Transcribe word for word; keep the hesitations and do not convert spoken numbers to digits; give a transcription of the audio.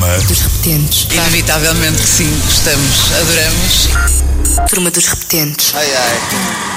programa. Dos repetentes. Inevitavelmente que sim, gostamos, adoramos. Turma dos repetentes. Ai ai.